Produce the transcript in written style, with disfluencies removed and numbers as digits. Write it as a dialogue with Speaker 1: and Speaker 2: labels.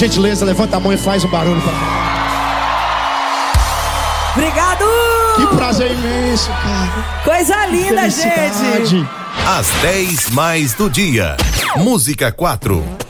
Speaker 1: gentileza, levanta a mão e faz um barulho pra cá.
Speaker 2: Obrigado!
Speaker 1: Que prazer imenso, cara.
Speaker 2: Coisa linda, gente.
Speaker 3: Às 10 mais do dia. Música 4.